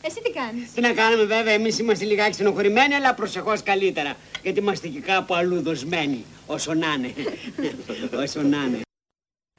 Εσύ τι κάνεις? Τι να κάνουμε βέβαια, εμείς είμαστε λιγάκι στενοχωρημένοι, αλλά προσεχώς καλύτερα. Γιατί είμαστε και κάπου αλλού δοσμένοι, όσο να είναι. Όσο να είναι.